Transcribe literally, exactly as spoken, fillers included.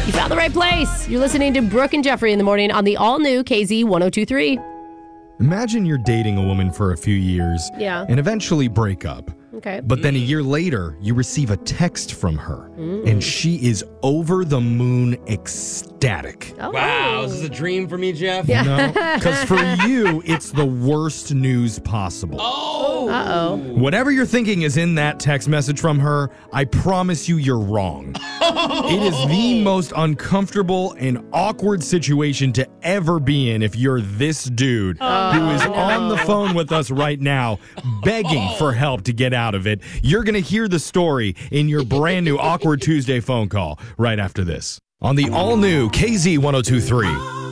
You found the right place. You're listening to Brooke and Jeffrey in the morning on the all-new K Z one oh two three. Imagine you're dating a woman for a few years Yeah. and eventually break up. Okay. But then a year later, you receive a text from her, Mm. and she is over the moon ecstatic. Oh. Wow, is this a dream for me, Jeff? Yeah. No, because for you, it's the worst news possible. Oh. Uh-oh. Whatever you're thinking is in that text message from her, I promise you you're wrong. It is the most uncomfortable and awkward situation to ever be in if you're this dude who is on the phone with us right now begging for help to get out of it. You're going to hear the story in your brand new Awkward Tuesday phone call right after this on the all-new K Z one oh two three.